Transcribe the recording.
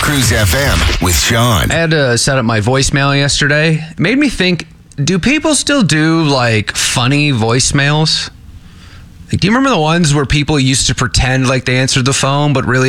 Cruise FM with Sean. I had to set up my voicemail yesterday. It made me think, do people still do like funny voicemails? Like, do you remember the ones where people used to pretend like they answered the phone, but really